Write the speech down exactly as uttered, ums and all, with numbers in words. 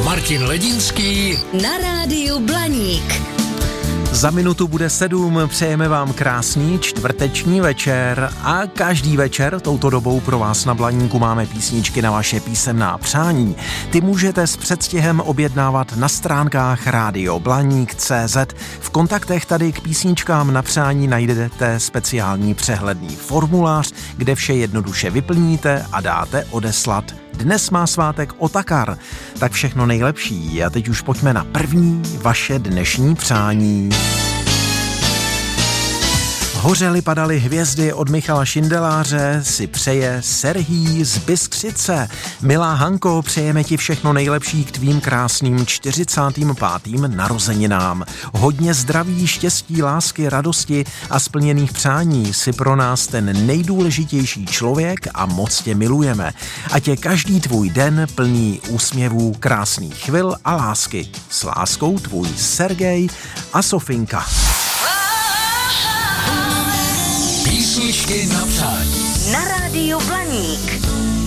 Martin Ledínský na rádiu Blaník. Za minutu bude sedm, přejeme vám krásný čtvrteční večer a každý večer touto dobou pro vás na Blaníku máme písničky na vaše písemná přání. Ty můžete s předstihem objednávat na stránkách rádio blaník tečka cé zet. V kontaktech tady k písničkám na přání najdete speciální přehledný formulář, kde vše jednoduše vyplníte a dáte odeslat. Dnes má svátek Otakar, tak všechno nejlepší. A teď už pojďme na první vaše dnešní přání. Hořely padaly hvězdy od Michala Šindeláře si přeje Serhý z Bystřice. Milá Hanko, přejeme ti všechno nejlepší k tvým krásným čtyřicátým pátým narozeninám. Hodně zdraví, štěstí, lásky, radosti a splněných přání si pro nás ten nejdůležitější člověk a moc tě milujeme. Ať je každý tvůj den plný úsměvů, krásných chvil a lásky. S láskou tvůj Sergej a Sofinka. Písničky na přání Na rádiu Blaník.